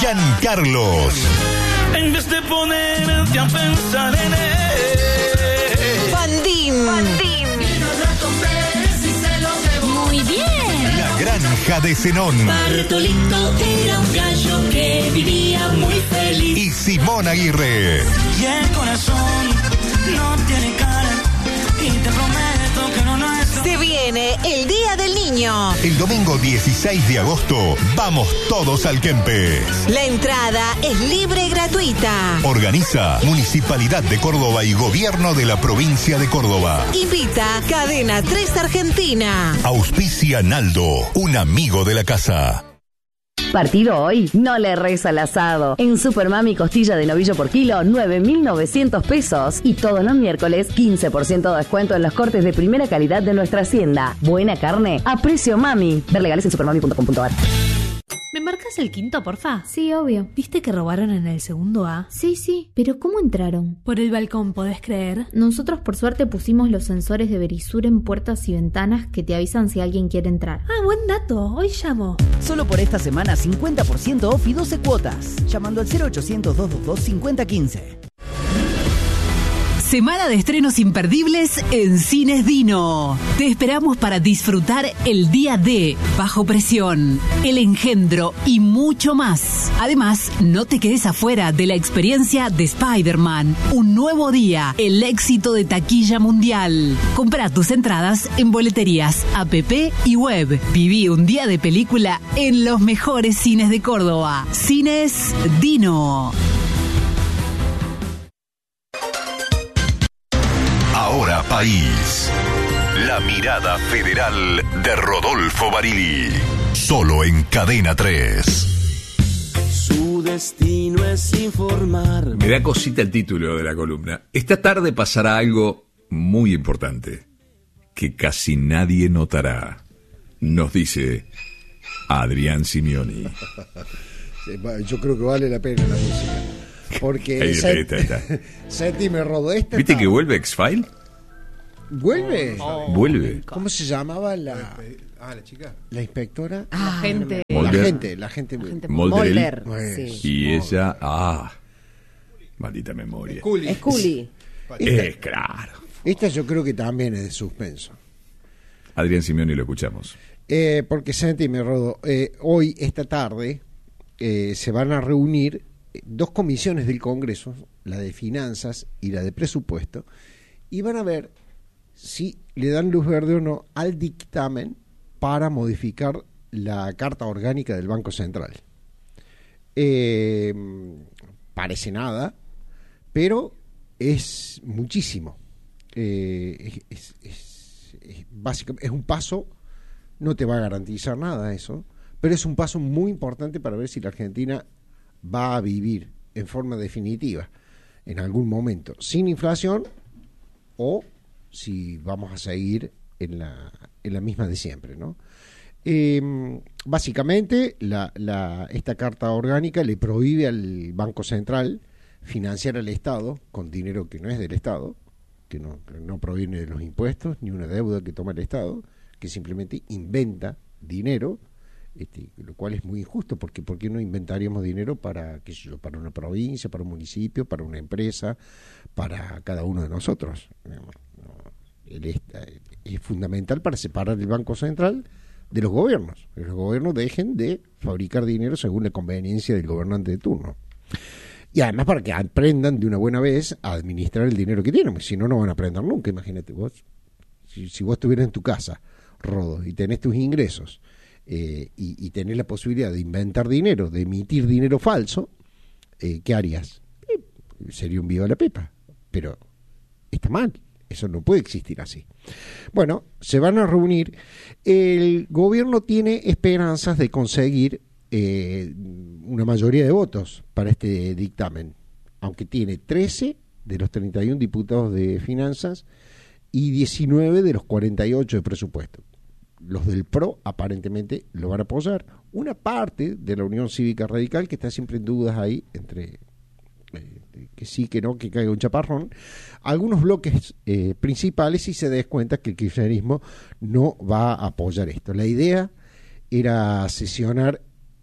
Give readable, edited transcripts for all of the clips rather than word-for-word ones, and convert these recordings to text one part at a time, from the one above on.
Giancarlos. En vez de ponerte a pensar en él. Fandín. Muy bien. La Granja de Zenón. Bartolito era un gallo que vivía muy feliz. Y Simón Aguirre. Y el corazón no tiene cara. Y te prometo que no es. Se viene el Día del Niño. El domingo 16 de agosto, vamos todos al Kempes. La entrada es libre y gratuita. Organiza Municipalidad de Córdoba y Gobierno de la Provincia de Córdoba. Invita Cadena 3 Argentina. Auspicia Naldo, un amigo de la casa. Partido hoy, no le reza al asado. En Supermami costilla de novillo por kilo, 9.900 pesos. Y todos los miércoles, 15% de descuento en los cortes de primera calidad de nuestra hacienda. Buena carne a precio mami. Ver legales en supermami.com.ar. ¿Me marcas el quinto, porfa? Sí, obvio. ¿Viste que robaron en el segundo A? Sí, pero ¿cómo entraron? Por el balcón, ¿podés creer? Nosotros por suerte pusimos los sensores de Verisur en puertas y ventanas que te avisan si alguien quiere entrar. Ah, buen dato. Hoy llamo. Solo por esta semana 50% off y 12 cuotas. Llamando al 0800-222-5015. Semana de estrenos imperdibles en Cines Dino. Te esperamos para disfrutar El Día D, Bajo Presión, El Engendro y mucho más. Además, no te quedes afuera de la experiencia de Spider-Man, Un Nuevo Día, el éxito de taquilla mundial. Comprá tus entradas en boleterías, app y web. Viví un día de película en los mejores cines de Córdoba. Cines Dino. Ahora País. La mirada federal de Rodolfo Barili. Solo en Cadena 3. Su destino es informar. Me da cosita el título de la columna. Esta tarde pasará algo muy importante que casi nadie notará. Nos dice Adrián Simioni. Yo creo que vale la pena la música. Porque ahí está. Séptimo Rodo. ¿Viste que vuelve X-File? ¿Vuelve? Vuelve. ¿Cómo se llamaba la chica? ¿La inspectora? La gente. La gente Mulder. Sí. Y ella, maldita memoria. Scully. Es claro. Esta yo creo que también es de suspenso. Adrián Simioni, lo escuchamos. Porque Séptimo Rodo, hoy, esta tarde, se van a reunir dos comisiones del Congreso, la de Finanzas y la de Presupuesto, y van a ver si le dan luz verde o no al dictamen para modificar la Carta Orgánica del Banco Central. Parece nada, pero es muchísimo. Básicamente es un paso, no te va a garantizar nada eso, pero es un paso muy importante para ver si la Argentina va a vivir en forma definitiva en algún momento sin inflación o si vamos a seguir en la misma de siempre, ¿no? Básicamente esta carta orgánica le prohíbe al Banco Central financiar al Estado con dinero que no es del Estado, que no proviene de los impuestos ni una deuda que toma el Estado, que simplemente inventa dinero. Lo cual es muy injusto, porque ¿por qué no inventaríamos dinero para una provincia, para un municipio, para una empresa, para cada uno de nosotros? Es fundamental para separar el Banco Central de los gobiernos, que los gobiernos dejen de fabricar dinero según la conveniencia del gobernante de turno. Y además para que aprendan de una buena vez a administrar el dinero que tienen, porque si no, no van a aprender nunca. Imagínate vos, si vos estuvieras en tu casa, Rodo, y tenés tus ingresos, y tenés la posibilidad de inventar dinero, de emitir dinero falso, ¿qué harías? Sería un viva la pepa, pero está mal, eso no puede existir así. Bueno, se van a reunir, el gobierno tiene esperanzas de conseguir una mayoría de votos para este dictamen, aunque tiene 13 de los 31 diputados de finanzas y 19 de los 48 de presupuesto. Los del PRO aparentemente lo van a apoyar. Una parte de la Unión Cívica Radical, que está siempre en dudas ahí entre que sí, que no, que caiga un chaparrón. Algunos bloques principales, y se des cuenta que el kirchnerismo no va a apoyar esto. La idea era sesionar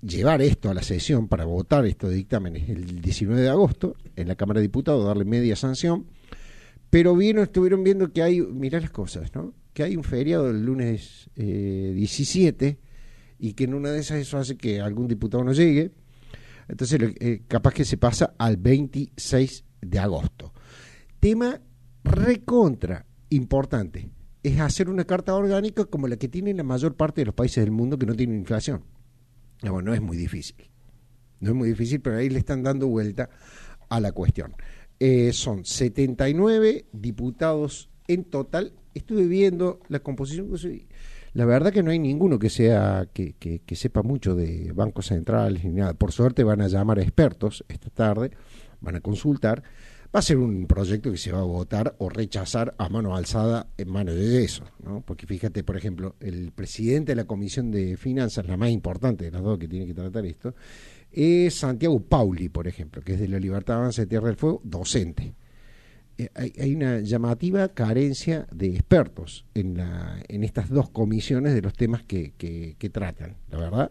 llevar esto a la sesión para votar estos dictámenes el 19 de agosto en la Cámara de Diputados, darle media sanción, pero estuvieron viendo que hay, mirá las cosas, ¿no? Que hay un feriado el lunes 17 y que en una de esas eso hace que algún diputado no llegue, entonces capaz que se pasa al 26 de agosto. Tema recontra importante es hacer una carta orgánica como la que tienen la mayor parte de los países del mundo que no tienen inflación. Bueno, no es muy difícil, pero ahí le están dando vuelta a la cuestión. Son 79 diputados en total. Estuve viendo la composición, la verdad que no hay ninguno que sea que sepa mucho de bancos centrales ni nada. Por suerte van a llamar a expertos esta tarde, van a consultar. Va a ser un proyecto que se va a votar o rechazar a mano alzada en mano de yeso, ¿no? Porque fíjate, por ejemplo, el presidente de la Comisión de Finanzas, la más importante de las dos que tiene que tratar esto, es Santiago Pauli, por ejemplo, que es de la Libertad Avanza de Tierra del Fuego, docente. Hay una llamativa carencia de expertos en estas dos comisiones de los temas que tratan. La verdad,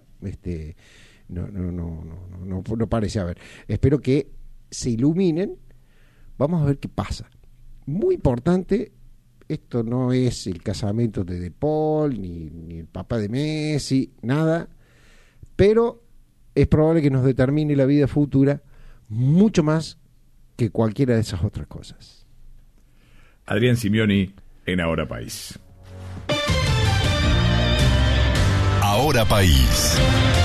no parece haber. Espero que se iluminen. Vamos a ver qué pasa. Muy importante, esto no es el casamiento de Paul, ni el papá de Messi, nada, pero es probable que nos determine la vida futura mucho más que cualquiera de esas otras cosas. Adrián Simioni en Ahora País. Ahora País.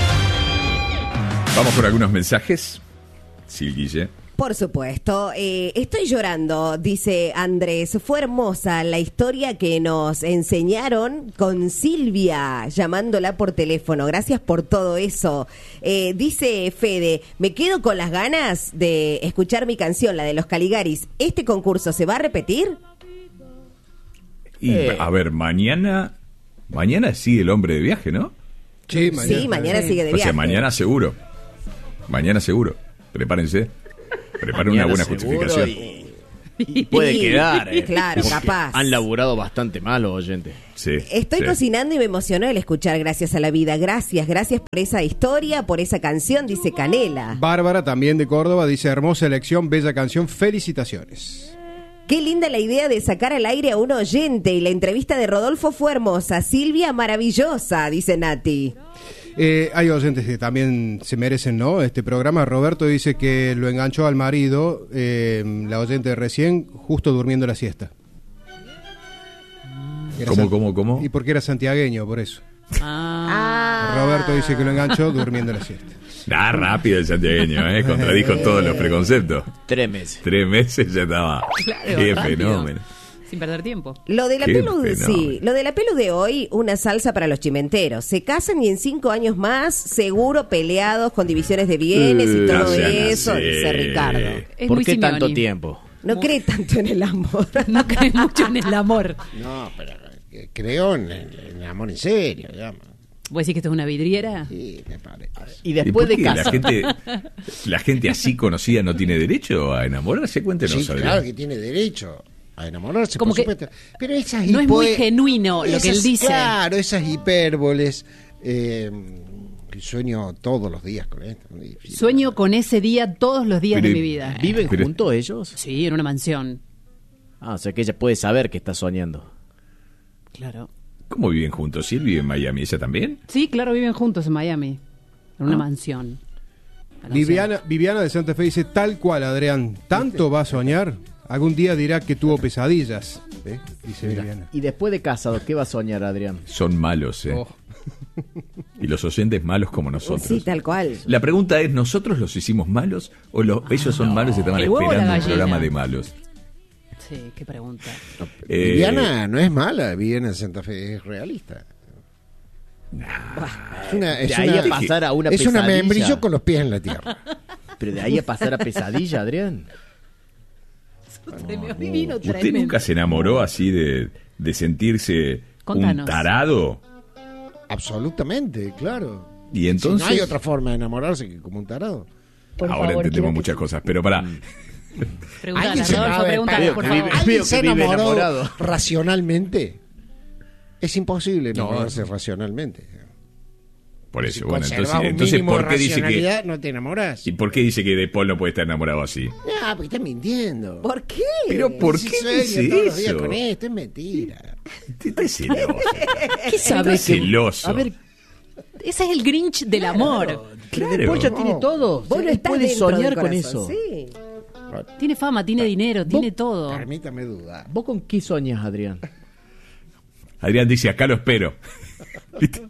Vamos con algunos mensajes. Sí, Guille. Por supuesto. Estoy llorando, dice Andrés. Fue hermosa la historia que nos enseñaron con Silvia, llamándola por teléfono. Gracias por todo eso. Dice Fede, me quedo con las ganas de escuchar mi canción, la de los Caligaris. ¿Este concurso se va a repetir? Y, a ver, mañana sigue el hombre de viaje, ¿no? Sí, mañana sigue de viaje. O sea, mañana seguro. Prepárense. Preparen una buena justificación. Y puede quedar. Claro, porque capaz. Han laburado bastante mal los oyentes. Sí, Estoy cocinando y me emocionó el escuchar Gracias a la Vida. Gracias por esa historia, por esa canción, dice Canela. Bárbara, también de Córdoba, dice hermosa elección, bella canción, felicitaciones. Qué linda la idea de sacar al aire a un oyente y la entrevista de Rodolfo fue hermosa. Silvia, maravillosa, dice Nati. Hay oyentes que también se merecen, ¿no? Este programa. Roberto dice que lo enganchó al marido, la oyente de recién, justo durmiendo la siesta. ¿Cómo? Y porque era santiagueño, por eso. Roberto dice que lo enganchó durmiendo la siesta. Rápido el santiagueño, contradijo todos los preconceptos. 3 meses. 3 meses ya estaba. Claro, Qué rápido. fenómeno. Sin perder tiempo. Lo de la pelu, sí, lo de la pelu de hoy, una salsa para los chimenteros. Se casan y en 5 años más, seguro peleados con divisiones de bienes y todo eso, dice Ricardo. ¿Por qué tanto tiempo? No cree tanto en el amor. No cree mucho en el amor. No, pero creo en el amor en serio, digamos. ¿Vos decís que esto es una vidriera? Sí, me parece. Y después de casa. casa. La gente así conocida no tiene derecho a enamorarse. Cuéntenos, Sí, claro que tiene derecho a enamorarse, como por que supuesto. Pero esas no es muy genuino lo que él dice. Claro, esas hipérboles. Sueño todos los días con esto. Sueño con ese día todos los días de mi vida. ¿Viven juntos ellos? Sí, en una mansión. O sea que ella puede saber que está soñando. Claro. ¿Cómo viven juntos? ¿Sí, vive en Miami? ¿Ella también? Sí, claro, viven juntos en Miami. En una mansión. Viviana de Santa Fe dice, tal cual, Adrián, ¿tanto va a soñar? Algún día dirá que tuvo pesadillas. Dice Viviana. Y después de casado, ¿qué va a soñar, Adrián? Son malos, Y los oyentes malos como nosotros. Sí, tal cual. La pregunta es, ¿nosotros los hicimos malos o ellos son malos y estaban esperando un programa de malos? Sí, qué pregunta. Viviana no es mala, Viviana de Santa Fe es realista. Es una membrillo con los pies en la tierra. Pero de ahí a pasar a pesadilla, Adrián. ¿Usted nunca se enamoró así de sentirse un tarado? Absolutamente, claro. Y entonces no hay otra forma de enamorarse que como un tarado. Ahora entendemos muchas cosas, pero pará. ¿Alguien se enamoró racionalmente? Es imposible enamorarse racionalmente. Por eso, Si bueno, conservas un entonces mínimo ¿por de qué dice que racionalidad, no te enamoras? ¿Y por qué dice que De Paul no puede estar enamorado así? No, porque estás mintiendo. ¿Por qué? Pero ¿por Sí, qué sueño dice todos los días eso? con esto, es mentira. Estás celoso. ¿Qué sabe? Estás celoso. A ver, Ese es el Grinch del amor. Claro. De Paul ya tiene todo. Vos no Él estás puede dentro del soñar con corazón, eso. sí. Tiene fama, tiene dinero, tiene todo. Permítame dudar. ¿Vos con qué soñas, Adrián? Adrián dice, acá lo espero. ¿Viste?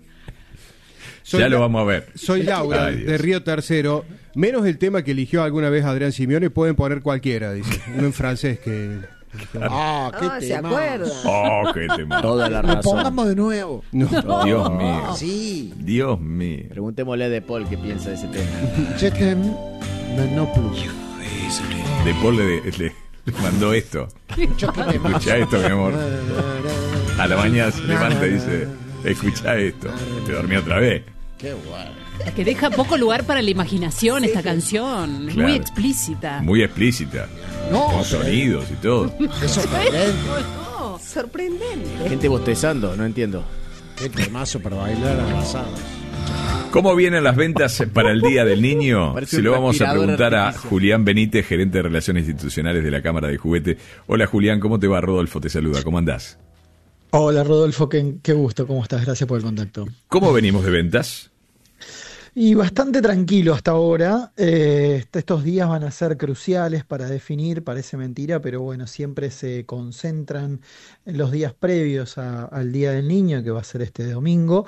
Soy Ya lo la- vamos a ver. Soy Laura, Ay, Dios. de Río Tercero. Menos el tema que eligió alguna vez Adrián Simeone, pueden poner cualquiera, dice. Uno en francés que... Ah, qué Ah, se tema. acuerda. Oh, qué tema. Toda la Lo razón. pongamos de nuevo. No. Dios mío. Sí. Dios mío. Preguntémosle a De Paul qué piensa de ese tema. Je t'aime, mais non plus. De Paul le mandó esto. Escucha esto, mi amor. A la mañana se levanta y dice, escucha esto. Te dormí otra vez. Qué guay. Que deja poco lugar para la imaginación esta canción. Es Claro. muy explícita. Muy explícita. No, Con sonidos y todo. es sorprendente. Sorprendente. Gente bostezando, no entiendo. Qué temazo para bailar abrazados. ¿Cómo vienen las ventas para el Día del Niño? Parece Se lo un vamos a respirador preguntar a artificial. Julián Benítez, gerente de Relaciones Institucionales de la Cámara de Juguete. Hola Julián, ¿cómo te va? Rodolfo te saluda, ¿cómo andás? Hola Rodolfo, qué gusto, ¿cómo estás? Gracias por el contacto. ¿Cómo venimos de ventas? Y bastante tranquilo hasta ahora. Estos días van a ser cruciales para definir, parece mentira, pero bueno, siempre se concentran en los días previos al Día del Niño, que va a ser este domingo.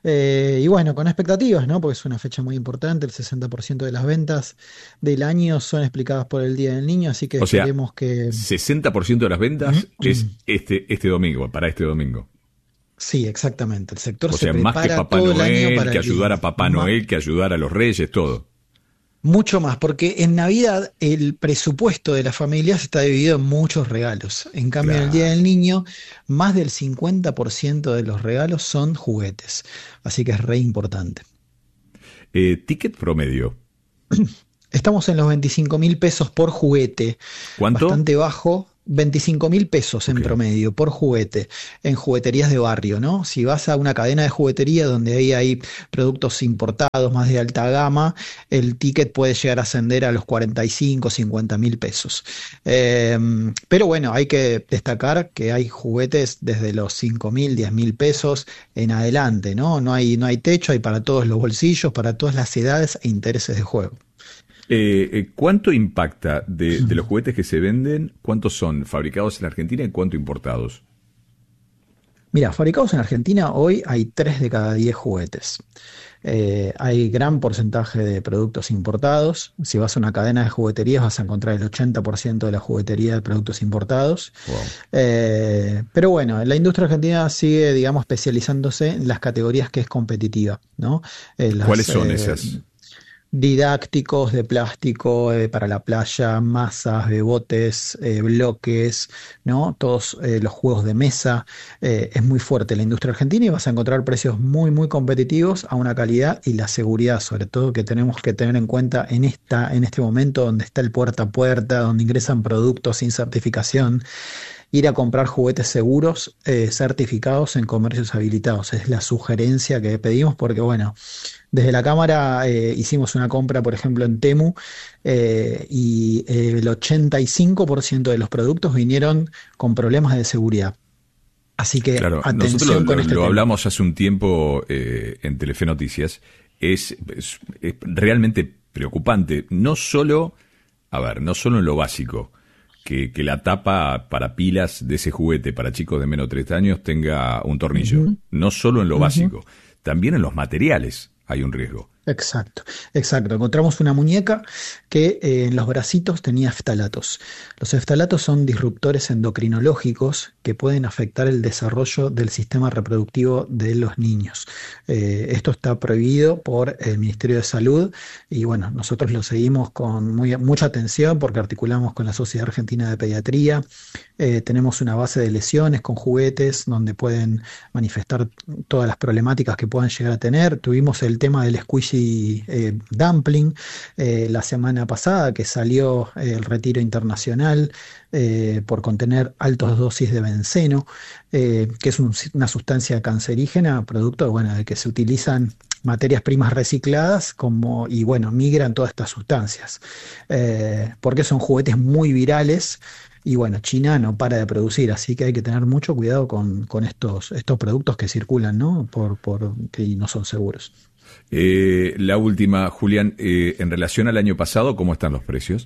Y bueno, con expectativas, ¿no? Porque es una fecha muy importante, el 60% de las ventas del año son explicadas por el Día del Niño, así que O sea, esperemos que... 60% de las ventas es este domingo, para este domingo. Sí, exactamente. El sector O se sea, más que prepara Papá todo el año Noel, para que el día. ayudar a Papá Noel, que ayudar a los Reyes, todo. Mucho más, porque en Navidad el presupuesto de las familias está dividido en muchos regalos. En cambio, en el Día del Niño, más del 50% de los regalos son juguetes. Así que es re importante. Ticket promedio. Estamos en los 25.000 pesos por juguete. ¿Cuánto? Bastante bajo. 25.000 pesos en promedio por juguete en jugueterías de barrio, ¿no? Si vas a una cadena de juguetería donde ahí hay productos importados más de alta gama, el ticket puede llegar a ascender a los 45, 50.000 pesos. Pero bueno, hay que destacar que hay juguetes desde los 5.000, 10.000 pesos en adelante, ¿no? No hay techo, hay para todos los bolsillos, para todas las edades e intereses de juego. ¿Cuánto impacta de los juguetes que se venden? ¿Cuántos son fabricados en Argentina y cuánto importados? Mira, fabricados en Argentina hoy hay 3 de cada 10 juguetes. Hay gran porcentaje de productos importados. Si vas a una cadena de jugueterías vas a encontrar el 80% de la juguetería de productos importados. Wow. Pero bueno, la industria argentina sigue, digamos, especializándose en las categorías que es competitiva, ¿no? ¿Cuáles son esas? Didácticos de plástico para la playa, masas, bebotes, bloques, ¿no? Todos los juegos de mesa. Es muy fuerte la industria argentina y vas a encontrar precios muy, muy competitivos a una calidad y la seguridad, sobre todo, que tenemos que tener en cuenta en este momento donde está el puerta a puerta, donde ingresan productos sin certificación. Ir a comprar juguetes seguros, certificados en comercios habilitados. Es la sugerencia que pedimos porque, bueno, desde la Cámara hicimos una compra, por ejemplo, en Temu y el 85% de los productos vinieron con problemas de seguridad. Así que Claro, atención nosotros con este lo tema. hablamos hace un tiempo en Telefe Noticias. Es realmente preocupante. No solo en lo básico. Que la tapa para pilas de ese juguete para chicos de menos de 3 años tenga un tornillo. No solo en lo básico, también en los materiales hay un riesgo. Exacto. Encontramos una muñeca que en los bracitos tenía ftalatos. Los ftalatos son disruptores endocrinológicos que pueden afectar el desarrollo del sistema reproductivo de los niños. Esto está prohibido por el Ministerio de Salud y bueno, nosotros lo seguimos con mucha atención porque articulamos con la Sociedad Argentina de Pediatría. Tenemos una base de lesiones con juguetes donde pueden manifestar todas las problemáticas que puedan llegar a tener. Tuvimos el tema del squishy Easy Dumpling, la semana pasada que salió el retiro internacional por contener altas dosis de benceno, que es una sustancia cancerígena, producto de que se utilizan materias primas recicladas migran todas estas sustancias, porque son juguetes muy virales. Y China no para de producir, así que hay que tener mucho cuidado con estos productos que circulan, ¿no? Que no son seguros. La última, Julián, en relación al año pasado, ¿cómo están los precios?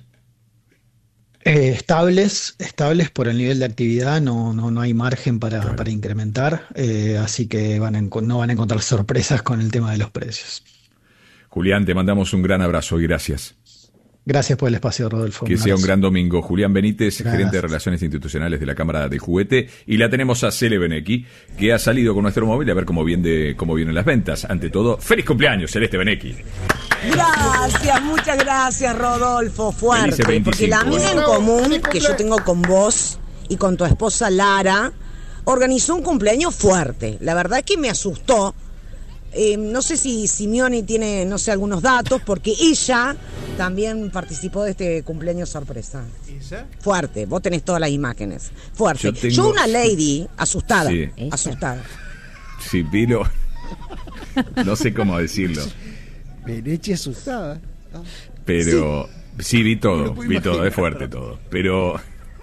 Estables por el nivel de actividad, no hay margen para incrementar, así que no van a encontrar sorpresas con el tema de los precios. Julián, te mandamos un gran abrazo y gracias. Gracias por el espacio, Rodolfo. Que sea un gran domingo. Julián Benítez, gerente de Relaciones Institucionales de la Cámara de Juguete. Y la tenemos a Cele Benecchi, que ha salido con nuestro móvil a ver cómo vienen las ventas. Ante todo, ¡feliz cumpleaños, Celeste Benecchi! Gracias, muchas gracias, Rodolfo. Fuerte. 25, porque la amiga en común que yo tengo con vos y con tu esposa Lara organizó un cumpleaños fuerte. La verdad es que me asustó. No sé si Simeoni tiene, algunos datos, porque ella también participó de este cumpleaños sorpresa. Fuerte, vos tenés todas las imágenes. Fuerte. Yo una lady asustada. Sí. Asustada. Sí, Pilo. No sé cómo decirlo. Benecchi asustada. Pero sí, vi todo, es fuerte todo. Pero,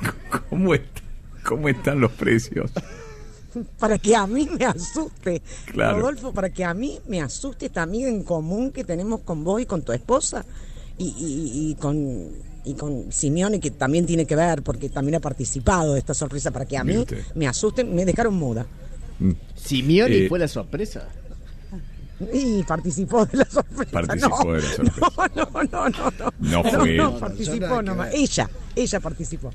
¿cómo están los precios? Para que a mí me asuste, claro. Rodolfo, para que a mí me asuste esta amiga en común que tenemos con vos y con tu esposa y con Simeoni, que también tiene que ver porque también ha participado de esta sorpresa, para que a mí me asuste, me dejaron muda. Simeoni fue la sorpresa. Y participó de la sorpresa. Participó de la sorpresa. No participó nomás. Ella participó.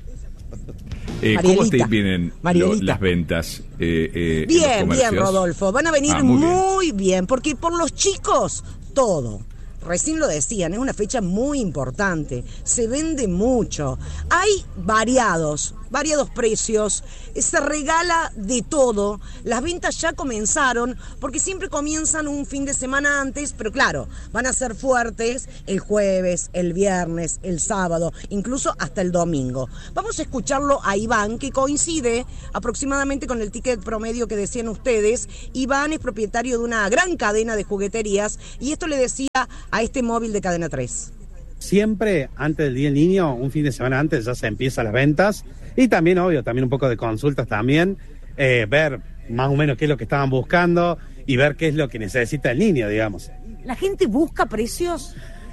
¿Cómo vienen las ventas? Bien, Rodolfo. Van a venir muy bien, porque por los chicos, todo. Recién lo decían, es una fecha muy importante. Se vende mucho. Hay variados precios. Se regala de todo. Las ventas ya comenzaron, porque siempre comienzan un fin de semana antes, pero claro, van a ser fuertes el jueves, el viernes, el sábado, incluso hasta el domingo. Vamos a escucharlo a Iván, que coincide aproximadamente con el ticket promedio que decían ustedes. Iván es propietario de una gran cadena de jugueterías y esto le decía a este móvil de Cadena 3. Siempre antes del Día del Niño, un fin de semana antes ya se empiezan las ventas y también, obvio, también un poco de consultas también, ver más o menos qué es lo que estaban buscando y ver qué es lo que necesita el niño, digamos. ¿La gente busca precios?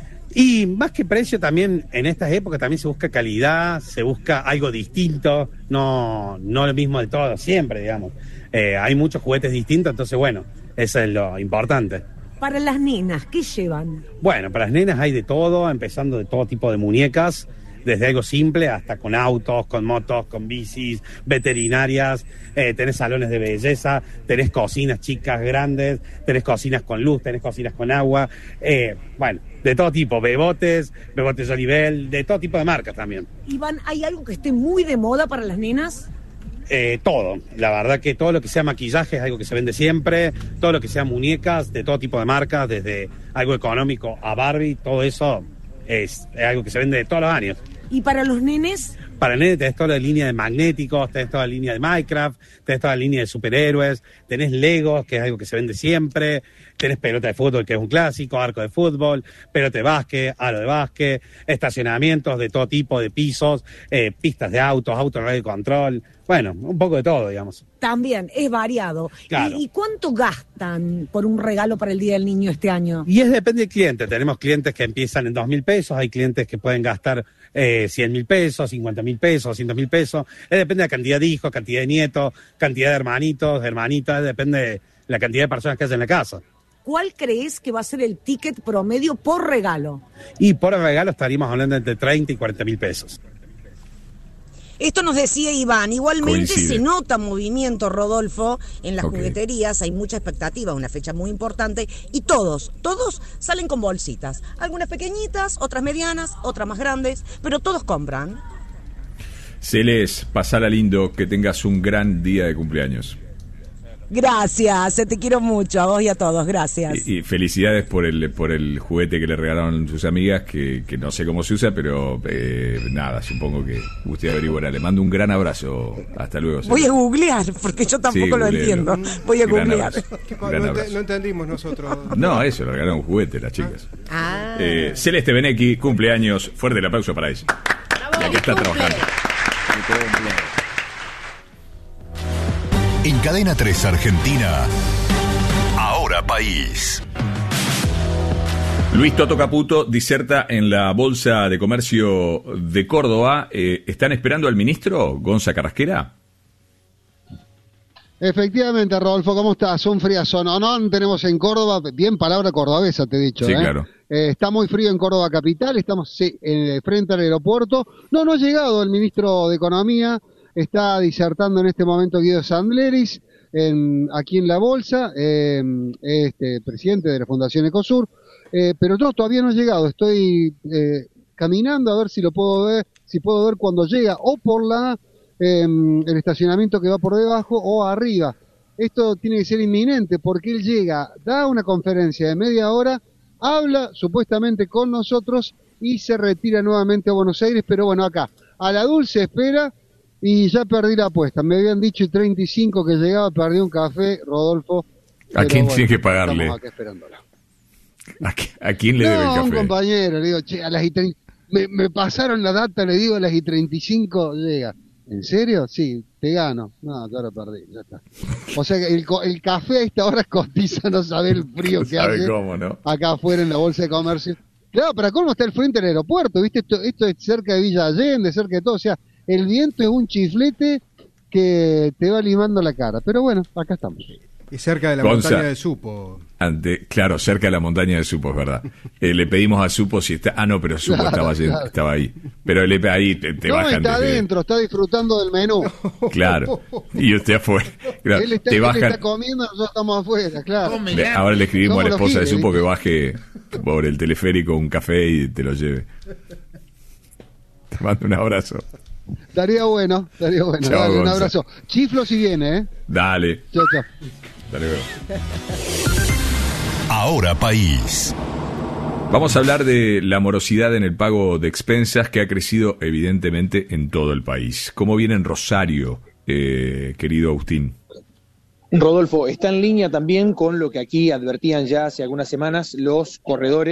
Y más que precio también, en estas épocas también se busca calidad, se busca algo distinto, no lo mismo de todo siempre, digamos. Hay muchos juguetes distintos, entonces bueno, eso es lo importante. Para las nenas, ¿qué llevan? Bueno, para las nenas hay de todo, empezando de todo tipo de muñecas, desde algo simple hasta con autos, con motos, con bicis, veterinarias, tenés salones de belleza, tenés cocinas chicas, grandes, tenés cocinas con luz, tenés cocinas con agua, bueno, de todo tipo, bebotes Olivel, de todo tipo de marcas también. Iván, ¿hay algo que esté muy de moda para las nenas? Todo, la verdad que todo lo que sea maquillaje es algo que se vende siempre, todo lo que sea muñecas de todo tipo de marcas, desde algo económico a Barbie, todo eso es algo que se vende de todos los años. ¿Y para los nenes? Para el nene tenés toda la línea de magnéticos, tenés toda la línea de Minecraft, tenés toda la línea de superhéroes, tenés Legos, que es algo que se vende siempre, tenés pelota de fútbol, que es un clásico, arco de fútbol, pelota de básquet, aro de básquet, estacionamientos de todo tipo, de pisos, pistas de autos de radio control, bueno, un poco de todo, digamos. También, es variado. Claro. ¿Y cuánto gastan por un regalo para el Día del Niño este año? Y depende del cliente. Tenemos clientes que empiezan en 2.000 pesos, hay clientes que pueden gastar 100.000 pesos, 50.000 pesos, 200.000 pesos. Depende de la cantidad de hijos, cantidad de nietos, cantidad de hermanitos, hermanitas, depende de la cantidad de personas que haya en la casa. ¿Cuál crees que va a ser el ticket promedio por regalo? Y por regalo estaríamos hablando entre 30 y 40.000 pesos. Esto nos decía Iván. Igualmente Coincide. Se nota movimiento, Rodolfo, en las jugueterías. Hay mucha expectativa, una fecha muy importante. Y todos salen con bolsitas. Algunas pequeñitas, otras medianas, otras más grandes, pero todos compran. Celes, pasala lindo, que tengas un gran día de cumpleaños. Gracias, te quiero mucho, a vos y a todos, gracias. Y felicidades por el juguete que le regalaron sus amigas, que no sé cómo se usa, pero nada, supongo que usted averiguará. Le mando un gran abrazo, hasta luego. Voy a googlear, porque yo tampoco lo entiendo. Voy a googlear. No entendimos nosotros. No, eso, le regalaron un juguete las chicas. Celeste Benecchi, cumpleaños, fuerte el aplauso para ella. Y aquí está trabajando. En Cadena 3 Argentina, Ahora País. Luis Toto Caputo diserta en la Bolsa de Comercio de Córdoba. ¿Están esperando al ministro Gonza Carrasquera? Efectivamente, Rodolfo, ¿cómo estás? Un friazo. No tenemos en Córdoba, bien palabra cordobesa te he dicho. Sí, claro. Está muy frío en Córdoba capital, estamos frente al aeropuerto. No ha llegado el ministro de Economía. Está disertando en este momento Guido Sandleris, aquí en la Bolsa, presidente de la Fundación Ecosur, pero no, todavía no ha llegado. Estoy caminando a ver si lo puedo ver, cuando llega, o por el estacionamiento que va por debajo o arriba. Esto tiene que ser inminente porque él llega, da una conferencia de media hora, habla supuestamente con nosotros y se retira nuevamente a Buenos Aires, pero bueno, acá, a la dulce espera. Y ya perdí la apuesta. Me habían dicho y 35 que llegaba, perdí un café, Rodolfo. ¿A quién tiene que pagarle? Estamos acá esperándolo. ¿A quién le debe el café? A un compañero, le digo, a las y 30, me pasaron la data, le digo, a las y 35 llega. ¿En serio? Sí, te gano. No, ya lo perdí, ya está. O sea, que el café a esta hora cotiza, no sabe el frío que hace. Cómo, ¿no? Acá afuera en la Bolsa de Comercio. Claro, pero ¿cómo está el frente del aeropuerto? ¿Viste? Esto es cerca de Villa Allende, cerca de todo, o sea, el viento es un chiflete que te va limando la cara. Pero bueno, acá estamos. Y cerca de la montaña de Supo. Claro, cerca de la montaña de Supo, es verdad. Le pedimos a Supo si está... Ah, no, pero Supo estaba ahí. Pero ahí te bajan. Está adentro, está disfrutando del menú. Claro. Y usted afuera. Claro, él está comiendo, nosotros estamos afuera, claro. Ahora le escribimos a la esposa de Supo que baje por el teleférico un café y te lo lleve. Te mando un abrazo. Estaría bueno. Chao, dale, un abrazo. Chiflo si viene, ¿eh? Dale. Chao. Dale, luego. Ahora País. Vamos a hablar de la morosidad en el pago de expensas que ha crecido evidentemente en todo el país. ¿Cómo viene en Rosario, querido Agustín? Rodolfo, está en línea también con lo que aquí advertían ya hace algunas semanas los corredores